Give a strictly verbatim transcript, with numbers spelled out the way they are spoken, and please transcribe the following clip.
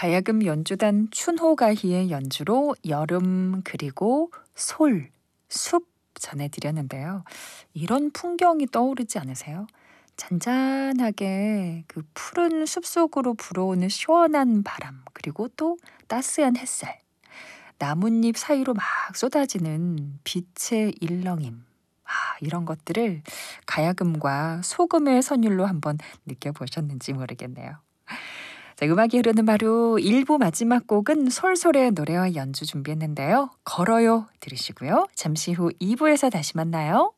가야금 연주단 춘호가희의 연주로 여름 그리고 솔, 숲 전해드렸는데요. 이런 풍경이 떠오르지 않으세요? 잔잔하게 그 푸른 숲속으로 불어오는 시원한 바람, 그리고 또 따스한 햇살, 나뭇잎 사이로 막 쏟아지는 빛의 일렁임. 아, 이런 것들을 가야금과 소금의 선율로 한번 느껴보셨는지 모르겠네요. 자, 음악이 흐르는 바로 일 부 마지막 곡은 솔솔의 노래와 연주 준비했는데요. 걸어요 들으시고요. 잠시 후 이 부에서 다시 만나요.